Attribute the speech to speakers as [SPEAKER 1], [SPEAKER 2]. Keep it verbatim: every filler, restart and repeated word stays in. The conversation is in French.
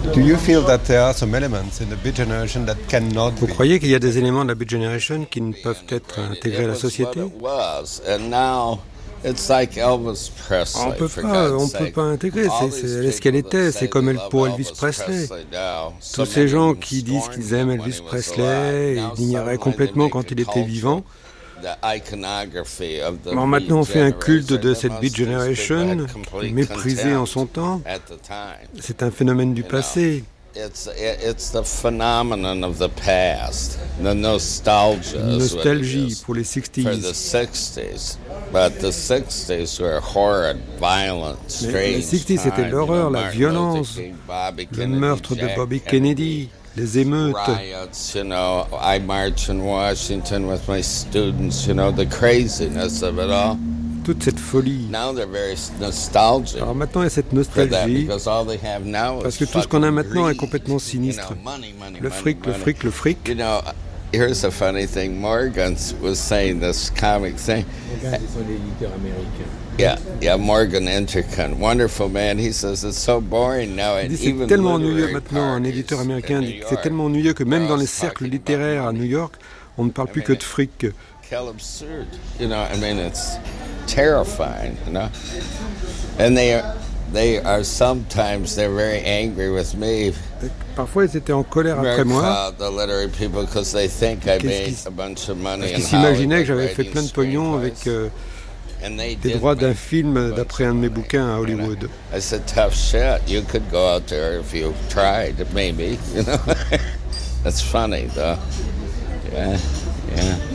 [SPEAKER 1] Do you feel that there are some elements in the Beat Generation that cannot
[SPEAKER 2] Vous
[SPEAKER 1] be?
[SPEAKER 2] croyez qu'il y a des éléments de la Beat Generation qui ne peuvent être intégrés à la société? On peut pas, on peut pas intégrer. C'est, c'est, elle est ce qu'elle était. C'est comme elle pour Elvis Presley. Tous ces gens qui disent qu'ils aiment Elvis Presley, ils l'ignoraient complètement quand il était vivant. Bon, maintenant, on fait un culte de cette Beat Generation, méprisée en son temps. C'est un phénomène du passé.
[SPEAKER 3] It's it's the phenomenon of the past, the nostalgia.
[SPEAKER 2] Nostalgie pour les
[SPEAKER 3] For
[SPEAKER 2] sixties.
[SPEAKER 3] the sixties, but the sixties were horrid, violent, strange.
[SPEAKER 2] Mais les sixties, c'était
[SPEAKER 3] time,
[SPEAKER 2] l'horreur,
[SPEAKER 3] you know,
[SPEAKER 2] la
[SPEAKER 3] Martin
[SPEAKER 2] violence,
[SPEAKER 3] Luther King, Bobby
[SPEAKER 2] le
[SPEAKER 3] Kennedy,
[SPEAKER 2] meurtre de
[SPEAKER 3] Jack
[SPEAKER 2] Bobby
[SPEAKER 3] Kennedy,
[SPEAKER 2] Kennedy, les émeutes.
[SPEAKER 3] riots, you know, I march in Washington with my students, you know, the craziness of it all.
[SPEAKER 2] Toute cette folie.
[SPEAKER 3] Now they're very nostalgic.
[SPEAKER 2] Alors maintenant, il y a cette
[SPEAKER 3] For that,
[SPEAKER 2] nostalgie,
[SPEAKER 3] because all they have now
[SPEAKER 2] parce
[SPEAKER 3] is
[SPEAKER 2] que tout ce qu'on a
[SPEAKER 3] fucking
[SPEAKER 2] maintenant est
[SPEAKER 3] greed.
[SPEAKER 2] complètement
[SPEAKER 3] You
[SPEAKER 2] sinistre.
[SPEAKER 3] know, money, money,
[SPEAKER 2] Le
[SPEAKER 3] money,
[SPEAKER 2] fric, le
[SPEAKER 3] money.
[SPEAKER 2] fric, le fric.
[SPEAKER 3] You know, here's a funny thing. Morgan was saying this comic thing.
[SPEAKER 4] Morgan, ce sont les éditeurs américains.
[SPEAKER 3] Yeah, yeah, Morgan Intercon, wonderful man. He says it's so boring now,
[SPEAKER 2] Il
[SPEAKER 3] and
[SPEAKER 2] dit c'est
[SPEAKER 3] even
[SPEAKER 2] tellement ennuyeux
[SPEAKER 3] literary
[SPEAKER 2] maintenant, un
[SPEAKER 3] parties
[SPEAKER 2] éditeur
[SPEAKER 3] in
[SPEAKER 2] américain
[SPEAKER 3] New
[SPEAKER 2] dit que c'est
[SPEAKER 3] York
[SPEAKER 2] tellement ennuyeux que même
[SPEAKER 3] are
[SPEAKER 2] dans les
[SPEAKER 3] all
[SPEAKER 2] cercles
[SPEAKER 3] talking
[SPEAKER 2] littéraires
[SPEAKER 3] about
[SPEAKER 2] à New
[SPEAKER 3] money.
[SPEAKER 2] York, on ne parle plus
[SPEAKER 3] I
[SPEAKER 2] que
[SPEAKER 3] mean,
[SPEAKER 2] de fric.
[SPEAKER 3] Quel absurd. You know, I mean, it's terrifying, you know. And they are, they are sometimes, they're very angry with me.
[SPEAKER 2] Parfois, ils étaient en colère après
[SPEAKER 3] Very
[SPEAKER 2] moi,
[SPEAKER 3] proud, the literary people, because they think I
[SPEAKER 2] Qu'est-ce
[SPEAKER 3] made
[SPEAKER 2] qu'ils-
[SPEAKER 3] a bunch of money
[SPEAKER 2] parce
[SPEAKER 3] in
[SPEAKER 2] qu'ils s'imaginaient que
[SPEAKER 3] Hollywood
[SPEAKER 2] j'avais fait
[SPEAKER 3] writing
[SPEAKER 2] plein de pognon avec
[SPEAKER 3] screenplays.
[SPEAKER 2] euh,
[SPEAKER 3] And they
[SPEAKER 2] des
[SPEAKER 3] did
[SPEAKER 2] droits d'un
[SPEAKER 3] make
[SPEAKER 2] film
[SPEAKER 3] a bunch
[SPEAKER 2] d'après
[SPEAKER 3] of
[SPEAKER 2] un de mes
[SPEAKER 3] money,
[SPEAKER 2] bouquins à
[SPEAKER 3] you know.
[SPEAKER 2] Hollywood.
[SPEAKER 3] I said, tough shit. You could go out there if you tried, maybe, you know. That's funny, though. Yeah, yeah.